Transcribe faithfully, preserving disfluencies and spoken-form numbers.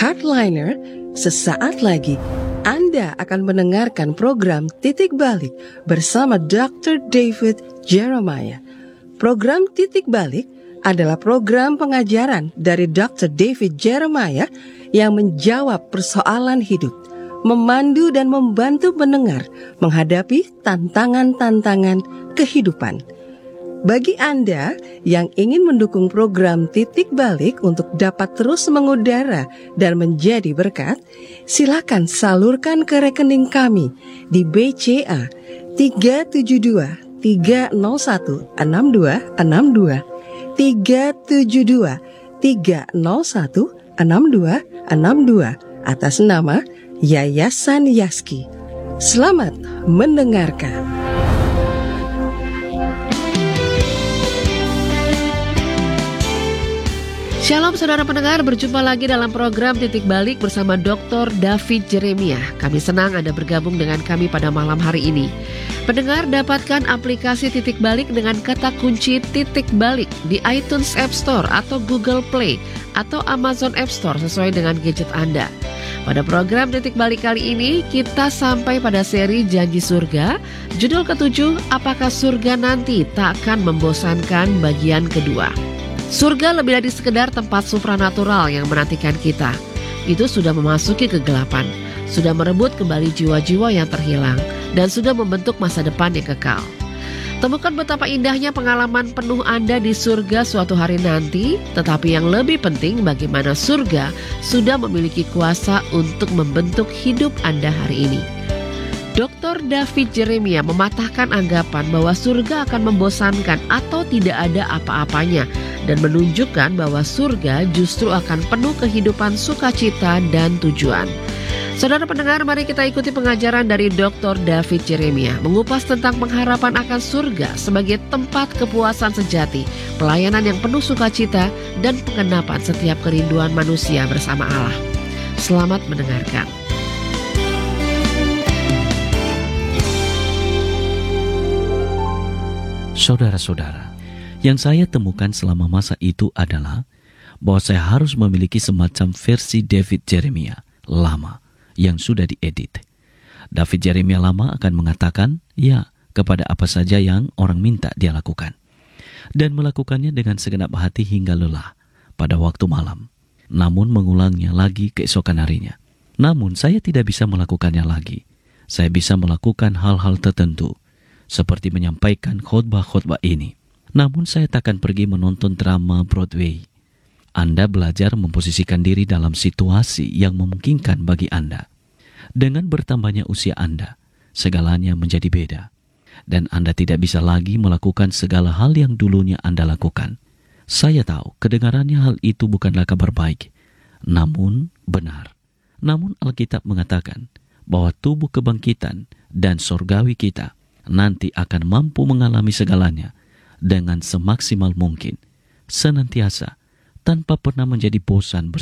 Hardliner, sesaat lagi Anda akan mendengarkan program Titik Balik bersama doktor David Jeremiah. Program Titik Balik adalah program pengajaran dari doktor David Jeremiah yang menjawab persoalan hidup, memandu dan membantu pendengar menghadapi tantangan-tantangan kehidupan. Bagi Anda yang ingin mendukung program Titik Balik untuk dapat terus mengudara dan menjadi berkat, silakan salurkan ke rekening kami di B C A tiga tujuh dua tiga nol satu enam dua enam dua tiga tujuh dua tiga nol satu enam dua enam dua atas nama Yayasan Yaski. Selamat mendengarkan. Shalom saudara pendengar, berjumpa lagi dalam program Titik Balik bersama doktor David Jeremiah. Kami senang Anda bergabung dengan kami pada malam hari ini. Pendengar, dapatkan aplikasi Titik Balik dengan kata kunci Titik Balik di iTunes App Store atau Google Play atau Amazon App Store sesuai dengan gadget Anda. Pada program Titik Balik kali ini, kita sampai pada seri Janji Surga. Judul ketujuh, Apakah Surga Nanti Tak Akan Membosankan bagian kedua. Surga lebih dari sekedar tempat supranatural yang menantikan kita. Itu sudah memasuki kegelapan, sudah merebut kembali jiwa-jiwa yang terhilang, dan sudah membentuk masa depan yang kekal. Temukan betapa indahnya pengalaman penuh Anda di surga suatu hari nanti, tetapi yang lebih penting bagaimana surga sudah memiliki kuasa untuk membentuk hidup Anda hari ini. doktor David Jeremiah mematahkan anggapan bahwa surga akan membosankan atau tidak ada apa-apanya dan menunjukkan bahwa surga justru akan penuh kehidupan sukacita dan tujuan. Saudara pendengar, mari kita ikuti pengajaran dari doktor David Jeremiah mengupas tentang pengharapan akan surga sebagai tempat kepuasan sejati, pelayanan yang penuh sukacita, dan penggenapan setiap kerinduan manusia bersama Allah. Selamat mendengarkan. Saudara-saudara, yang saya temukan selama masa itu adalah bahwa saya harus memiliki semacam versi David Jeremiah lama yang sudah diedit. David Jeremiah lama akan mengatakan ya kepada apa saja yang orang minta dia lakukan, dan melakukannya dengan segenap hati hingga lelah pada waktu malam, namun mengulangnya lagi keesokan harinya. Namun saya tidak bisa melakukannya lagi. Saya bisa melakukan hal-hal tertentu seperti menyampaikan khotbah-khotbah ini. Namun saya takkan pergi menonton drama Broadway. Anda belajar memposisikan diri dalam situasi yang memungkinkan bagi Anda. Dengan bertambahnya usia Anda, segalanya menjadi beda. Dan Anda tidak bisa lagi melakukan segala hal yang dulunya Anda lakukan. Saya tahu kedengarannya hal itu bukanlah kabar baik, namun benar. Namun Alkitab mengatakan bahwa tubuh kebangkitan dan sorgawi kita nanti akan mampu mengalami segalanya dengan semaksimal mungkin, senantiasa, tanpa pernah menjadi bosan bersama